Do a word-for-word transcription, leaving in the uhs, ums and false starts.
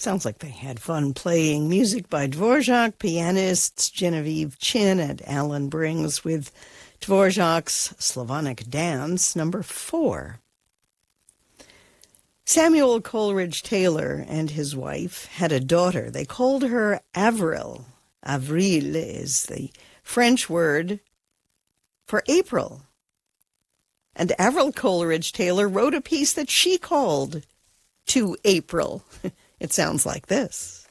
Sounds like they had fun playing music by Dvorak, pianists Genevieve Chin and Alan Brings with Dvorak's Slavonic Dance, number four. Samuel Coleridge Taylor and his wife had a daughter. They called her Avril. Avril is the French word for April. And Avril Coleridge Taylor wrote a piece that she called To April. It sounds like this.